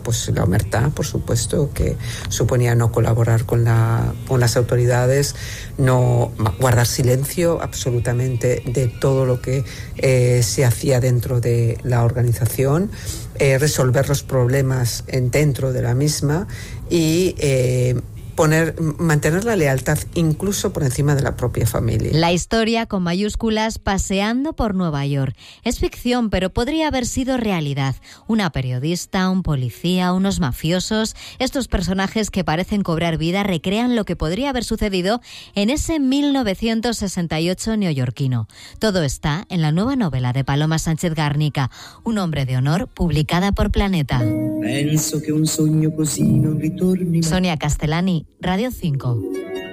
pues la omertá, por supuesto, que suponía no colaborar con las autoridades, no guardar silencio absolutamente de todo lo que se hacía dentro de la organización, resolver los problemas dentro de la misma y mantener la lealtad incluso por encima de la propia familia. La historia con mayúsculas paseando por Nueva York. Es ficción, pero podría haber sido realidad. Una periodista, un policía, unos mafiosos. Estos personajes que parecen cobrar vida recrean lo que podría haber sucedido en ese 1968 neoyorquino. Todo está en la nueva novela de Paloma Sánchez Garnica, Un hombre de honor, publicada por Planeta. Penso che un sogno così non ritorni. Sonia Castellani, Radio 5.